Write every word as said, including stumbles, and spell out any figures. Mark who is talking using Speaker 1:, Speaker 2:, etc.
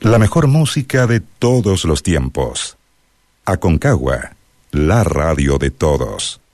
Speaker 1: La mejor música de todos los tiempos. Aconcagua, la radio de todos.